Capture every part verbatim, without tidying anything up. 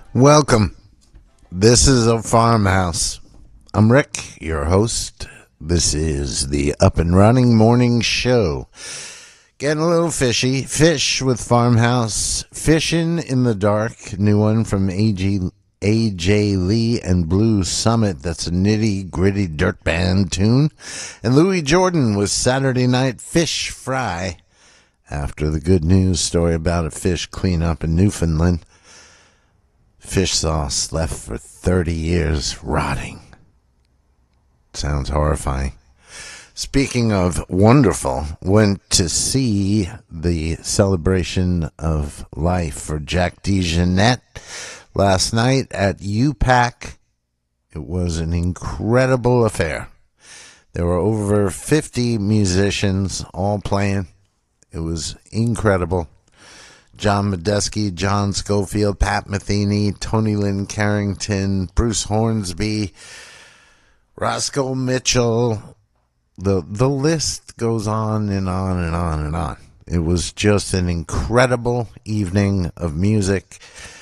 Welcome. This is a farmhouse. I'm Rick, your host. This is the Up and Running Morning Show. Getting a little fishy. Fish with Farmhouse. Fishing in the Dark. New one from A J Lee and Blue Summit. That's a nitty gritty dirt band tune. And Louis Jordan with Saturday Night Fish Fry. After the good news story about a fish cleanup in Newfoundland. Fish sauce left for thirty years rotting. Sounds horrifying. Speaking of wonderful, went to see the celebration of life for Jack DeJohnette last night at U PAC. It was an incredible affair. There were over fifty musicians all playing. It was incredible. John Medeski, John Schofield, Pat Metheny, Tony Lynn Carrington, Bruce Hornsby, Roscoe Mitchell. The the list goes on and on and on and on. It was just an incredible evening of music.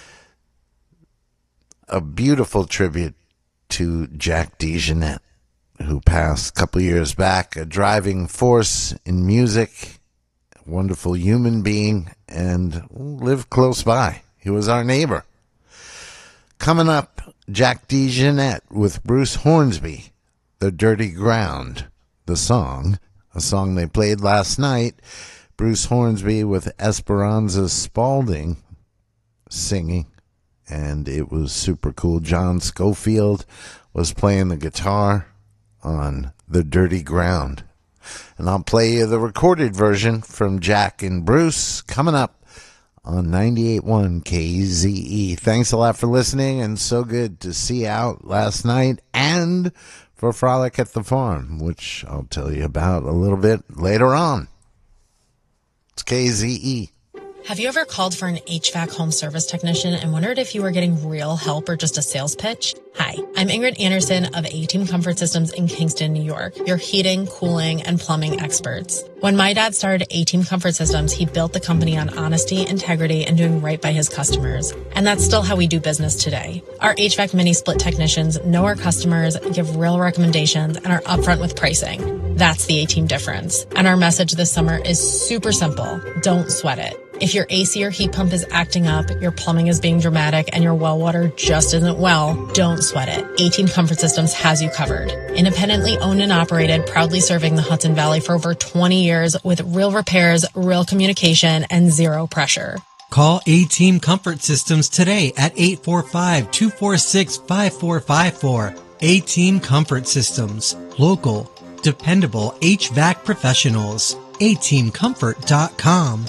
A beautiful tribute to Jack DeJohnette, who passed a couple years back, a driving force in music, a wonderful human being, and lived close by. He was our neighbor. Coming up, Jack DeJohnette with Bruce Hornsby, The Dirty Ground. The song, a song they played last night, Bruce Hornsby with Esperanza Spalding singing, and it was super cool. John Schofield was playing the guitar on The Dirty Ground. And I'll play you the recorded version from Jack and Bruce coming up on ninety-eight point one K Z E. Thanks a lot for listening, and so good to see you out last night and for Frolic at the Farm, which I'll tell you about a little bit later on. It's K Z E. Have you ever called for an H V A C home service technician and wondered if you were getting real help or just a sales pitch? Hi, I'm Ingrid Anderson of A-Team Comfort Systems in Kingston, New York, your heating, cooling, and plumbing experts. When my dad started A-Team Comfort Systems, he built the company on honesty, integrity, and doing right by his customers. And that's still how we do business today. Our H V A C mini-split technicians know our customers, give real recommendations, and are upfront with pricing. That's the A-Team difference. And our message this summer is super simple. Don't sweat it. If your A C or heat pump is acting up, your plumbing is being dramatic, and your well water just isn't well, don't sweat it. A-Team Comfort Systems has you covered. Independently owned and operated, proudly serving the Hudson Valley for over twenty years with real repairs, real communication, and zero pressure. Call A-Team Comfort Systems today at eight four five, two four six, five four five four. A-Team Comfort Systems. Local, dependable H V A C professionals. A team comfort dot com.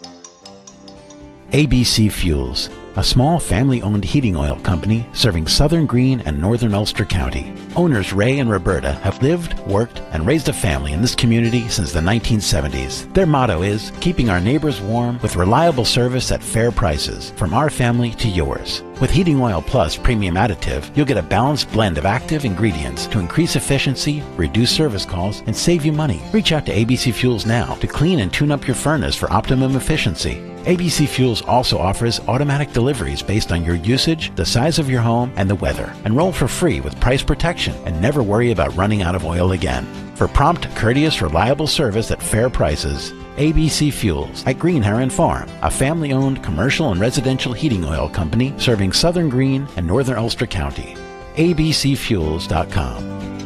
A B C Fuels, a small family-owned heating oil company serving Southern Greene and Northern Ulster County. Owners Ray and Roberta have lived, worked, and raised a family in this community since the nineteen seventies. Their motto is keeping our neighbors warm with reliable service at fair prices, from our family to yours. With Heating Oil Plus Premium Additive, you'll get a balanced blend of active ingredients to increase efficiency, reduce service calls, and save you money. Reach out to A B C Fuels now to clean and tune up your furnace for optimum efficiency. A B C Fuels also offers automatic deliveries based on your usage, the size of your home, and the weather. Enroll for free with price protection and never worry about running out of oil again. For prompt, courteous, reliable service at fair prices, A B C Fuels at Green Heron Farm, a family-owned commercial and residential heating oil company serving Southern Greene and Northern Ulster County. A B C fuels dot com.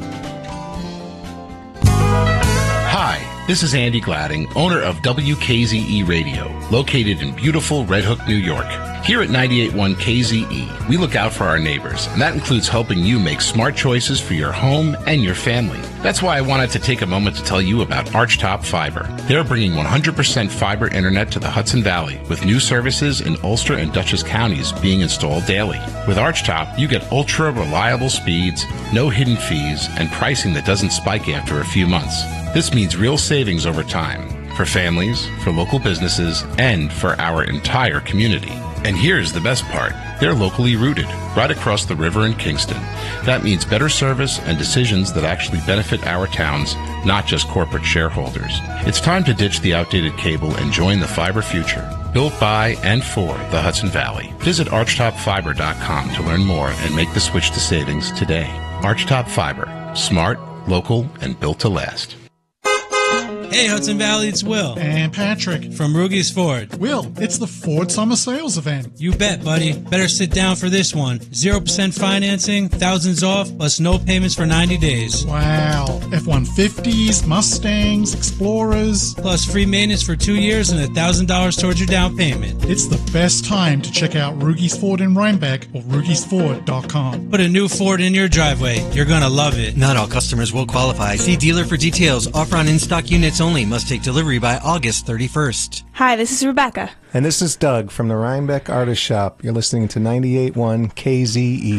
Hi, this is Andy Gladding, owner of W K Z E Radio, located in beautiful Red Hook, New York. Here at ninety-eight point one K Z E, we look out for our neighbors, and that includes helping you make smart choices for your home and your family. That's why I wanted to take a moment to tell you about Archtop Fiber. They're bringing one hundred percent fiber internet to the Hudson Valley, with new services in Ulster and Dutchess counties being installed daily. With Archtop, you get ultra-reliable speeds, no hidden fees, and pricing that doesn't spike after a few months. This means real savings over time, for families, for local businesses, and for our entire community. And here's the best part. They're locally rooted, right across the river in Kingston. That means better service and decisions that actually benefit our towns, not just corporate shareholders. It's time to ditch the outdated cable and join the fiber future. built by and for the Hudson Valley. Visit archtop fiber dot com to learn more and make the switch to savings today. Archtop Fiber. Smart, local, and built to last. Hey, Hudson Valley, it's Will. And Patrick. From Rugy's Ford. Will, it's the Ford Summer Sales Event. You bet, buddy. Better sit down for this one. zero percent financing, thousands off, plus no payments for ninety days. Wow. F one fifties, Mustangs, Explorers. Plus free maintenance for two years and one thousand dollars towards your down payment. It's the best time to check out Rugy's Ford in Rhinebeck or ruggies ford dot com. Put a new Ford in your driveway. You're going to love it. Not all customers will qualify. See dealer for details. Offer on in-stock units only. Must take delivery by August thirty-first. Hi, this is Rebecca. And this is Doug from the Rhinebeck Artist Shop. You're listening to ninety-eight point one K Z E.